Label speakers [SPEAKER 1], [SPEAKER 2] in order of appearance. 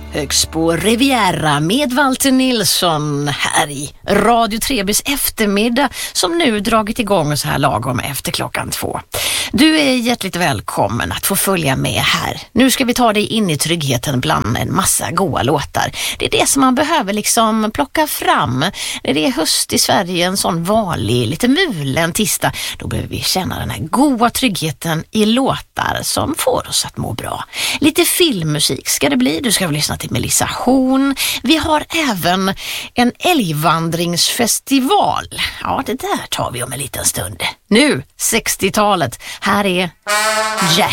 [SPEAKER 1] Expo Riviera med Walter Nilsson här i Radio Trebys eftermiddag som nu dragit igång så här lagom efter 2:00. Du är hjärtligt välkommen att få följa med här. Nu ska vi ta dig in i tryggheten bland en massa goa låtar. Det är det som man behöver liksom plocka fram. När det är höst i Sverige, en sån vanlig, lite mulen tisdag, då behöver vi känna den här goa tryggheten i låtar som får oss att må bra. Lite filmmusik ska det bli. Du ska väl lyssna till Melissa Horn. Vi har även en älgvandringsfestival. Ja, det där tar vi om en liten stund. Nu, 60-talet. Här är Jack.